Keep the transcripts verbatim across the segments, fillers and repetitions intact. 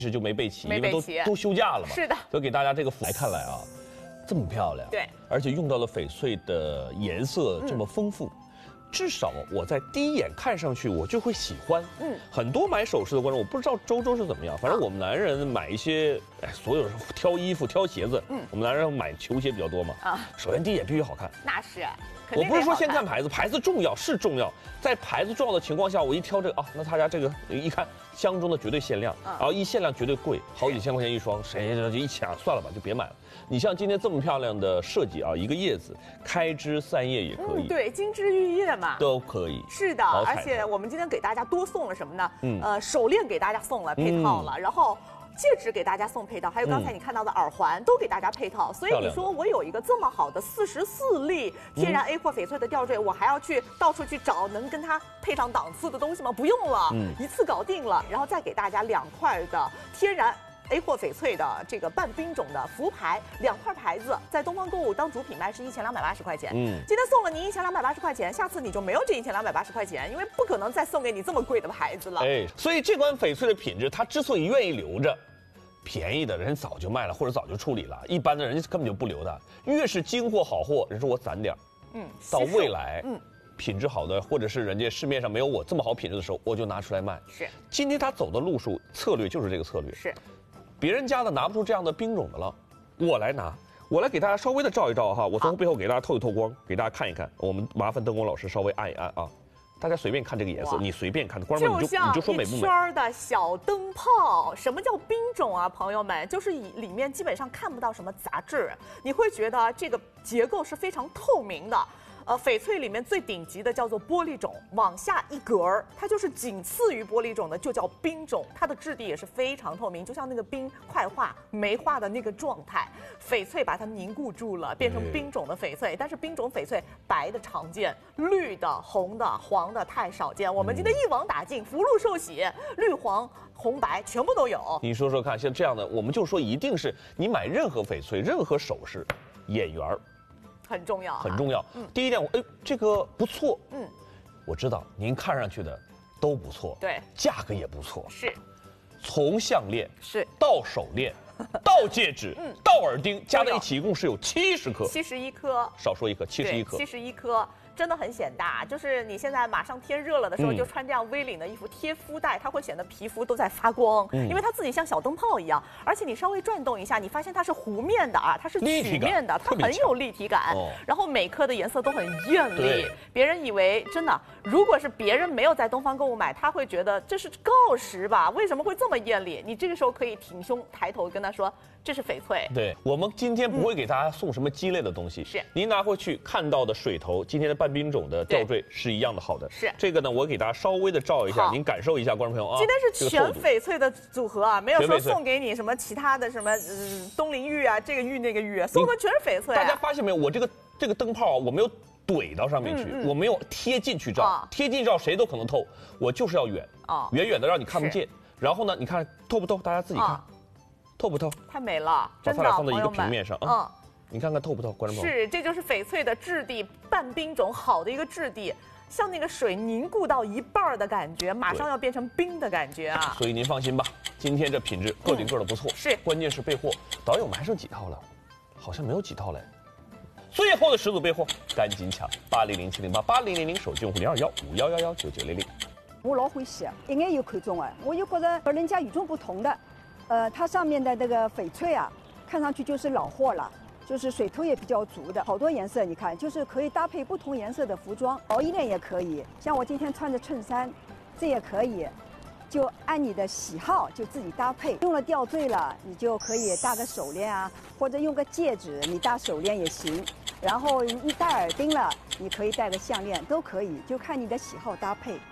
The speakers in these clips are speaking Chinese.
其实就没备齐，因为没备齐都都休假了嘛。 是的， 所以给大家这个福来看来啊，这么漂亮， 对， 而且用到了翡翠的颜色这么丰富。嗯，至少我在第一眼看上去我就会喜欢。嗯，很多买首饰的观众，我不知道周周是怎么样，反正我们男人买一些，哎，所有挑衣服、挑鞋子，嗯，我们男人买球鞋比较多嘛。啊，首先第一眼必须好看。 那是。 我不是说先看牌子，牌子重要是重要，在牌子重要的情况下，我一挑这个啊，那他家这个一看箱中的绝对限量，然后一限量绝对贵，好几千块钱一双，谁就一抢算了吧，就别买了。你像今天这么漂亮的设计啊，一个叶子开枝散叶也可以， 嗯、对，金枝玉叶嘛， 都可以。 是的，而且我们今天给大家多送了什么呢？嗯，呃，手链给大家送了配套了，嗯、然后。戒指给大家送配套，还有刚才你看到的耳环、嗯、都给大家配套，所以你说我有一个这么好的四十四粒天然 A 货翡翠的吊坠，嗯、我还要去到处去找能跟它配上档次的东西吗？不用了，嗯、一次搞定了，然后再给大家两块的天然 A 货翡翠的这个半冰种的福牌，两块牌子在东方购物当主品卖是一千两百八十块钱，嗯，今天送了您一千两百八十块钱，下次你就没有这一千两百八十块钱，因为不可能再送给你这么贵的牌子了。 哎，所以这款翡翠的品质，它之所以愿意留着。便宜的人早就卖了，或者早就处理了，一般的人家根本就不留的。越是精货好货，人说我攒点嗯，到未来，嗯，品质好的，或者是人家市面上没有我这么好品质的时候，我就拿出来卖。 是， 今天他走的路数策略就是这个策略。 是， 别人家的拿不出这样的冰种的了，我来拿，我来给大家稍微的照一照哈，我从背后给大家透一透光，给大家看一看。我们麻烦灯光老师稍微按一按啊。大家随便看这个颜色，你随便看，观众你就你就说美不美？ 一圈的小灯泡，什么叫冰种啊，朋友们？就是里面基本上看不到什么杂质，你会觉得这个结构是非常透明的。呃，翡翠里面最顶级的叫做玻璃种，往下一格儿，它就是仅次于玻璃种的，就叫冰种。它的质地也是非常透明，就像那个冰块化没化的那个状态。翡翠把它凝固住了，变成冰种的翡翠。但是冰种翡翠白的常见，绿的、红的、黄的太少见。我们今天一网打尽，福禄寿喜，绿黄红白全部都有。 你说说看，像这样的，我们就说一定是你买任何翡翠、任何首饰，眼缘儿。 很重要、啊， 很重要。嗯，第一点，我哎，这个不错。嗯，我知道您看上去的都不错， 对， 价格也不错。 是， 从项链是到手链，到戒指，嗯，到耳钉，加在一起一共是有七十颗， 七十一颗， 少说一颗，七十一颗， 七十一颗。真的很显大，就是你现在马上天热了的时候，嗯、就穿这样 V 领的衣服，贴肤带，它会显得皮肤都在发光，嗯、因为它自己像小灯泡一样，而且你稍微转动一下，你发现它是弧面的啊，它是曲面的，它很有立体感。哦、然后每颗的颜色都很艳丽，别人以为真的，如果是别人没有在东方购物买，他会觉得这是锆石吧？为什么会这么艳丽？你这个时候可以挺胸抬头跟他说。这是翡翠。 对，我们今天不会给大家送什么鸡肋的东西。 是、嗯， 您拿回去看到的水头，今天的半冰种的吊坠是一样的好的。 是， 这个呢，我给大家稍微的照一下，您感受一下，观众朋友啊。 今天是全翡翠的组合啊，没有说送给你什么其他的什么呃东陵玉啊，这个玉那个玉，送的全是翡翠、啊。 大家发现没有？我这个这个灯泡啊，我没有怼到上面去，嗯嗯、我没有贴近去照，啊、贴近照谁都可能透，我就是要远啊，远远的让你看不见。然后呢，你看透不透？大家自己看。啊透不透？ 太美了，真的， 把它俩放在一个平面上啊，嗯，你看看透不透，观众朋友。 是，这就是翡翠的质地，半冰种好的一个质地，像那个水凝固到一半的感觉，马上要变成冰的感觉啊。 所以您放心吧，今天这品质个顶个的不错， 嗯、是， 关键是备货。导演，我们还剩几套了？好像没有几套嘞。最后的十组备货，赶紧抢！八零零七零八八零零零手机用户零二幺五幺幺幺九九零零。 我老欢喜，一眼有看中哎，我就觉得和人家与众不同的。呃，它上面的这个翡翠啊，看上去就是老货了，就是水头也比较足的，好多颜色，你看，就是可以搭配不同颜色的服装，薄一点也可以，像我今天穿着衬衫，这也可以，就按你的喜好就自己搭配。用了吊坠了，你就可以戴个手链啊，或者用个戒指，你戴手链也行。然后一戴耳钉了，你可以戴个项链，都可以，就看你的喜好搭配。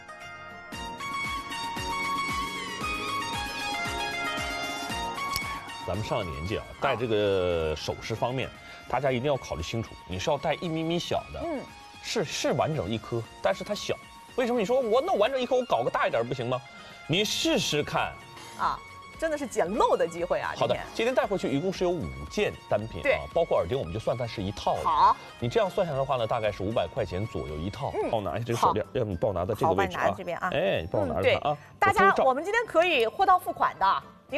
咱们上了年纪啊，戴这个首饰方面，大家一定要考虑清楚，你是要戴一米米小的，嗯，是是完整一颗，但是它小。为什么？你说我那完整一颗，我搞个大一点不行吗？你试试看， 啊，真的是捡漏的机会啊！ 好的，今天带回去一共是有五件单品啊，包括耳钉，我们就算它是一套了。 好， 你这样算下来的话呢，大概是五百块钱左右一套。嗯，帮我拿一下这个手链，要不你帮我拿到这个位置啊。 这边啊， 哎，你帮我拿着它啊。 大家，我们今天可以货到付款的。